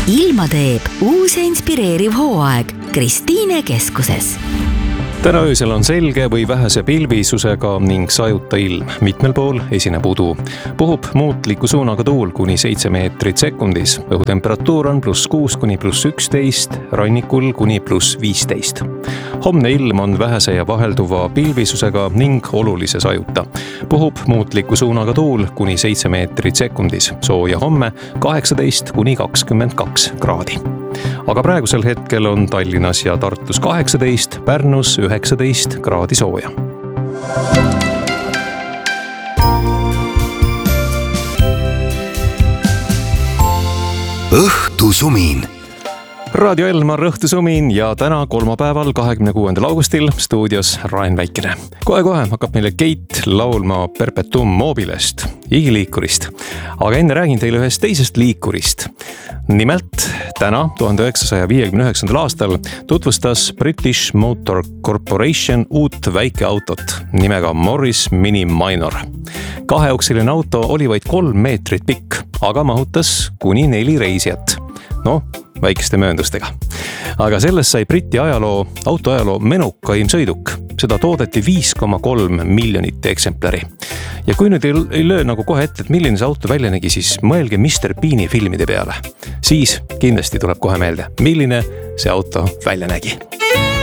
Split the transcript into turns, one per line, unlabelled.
ilma teeb uus ja inspireeriv hooaeg Kristiine keskuses.
Täna öösel on selge või vähese pilvisusega ning sajuta ilm. Mitmel pool esineb udu. Puhub muutliku suunaga tuul kuni 7 meetrit sekundis. Õhutemperatuur on +6 kuni +11, rannikul kuni +15. Homne ilm on vähese ja vahelduva pilvisusega ning olulise sajuta. Puhub muutliku suunaga tuul kuni 7 meetrit sekundis. Sooja homme 18 kuni 22 kraadi. Aga praegusel hetkel on Tallinnas ja Tartus 18, Pärnus 19 kraadi sooja.
Õhtusumin.
Raadio Elmar Õhtusumin ja täna kolmapäeval 26. augustil stuudios Rain Väikene. Kohe hakkab meile Keit laulma Perpetuum mobilest, igiliikurist. Aga enne räägin teile ühest teisest liikurist. Nimelt täna 1959. aastal tutvustas British Motor Corporation uut väikeautot nimega Morris Mini Minor. 2-oksiline auto oli vaid 3 meetrit pikk, aga mahutas kuni 4 reisijat. Väikeste mööndustega. Aga sellest sai Briti autoajaloo menukaim sõiduk. Seda toodeti 5,3 miljonit eksemplari. Ja kui nüüd ei löö nagu kohe ette, et milline see auto välja nägi, siis mõelge Mr. Beani filmide peale. Siis kindlasti tuleb kohe meelde, milline see auto välja nägi.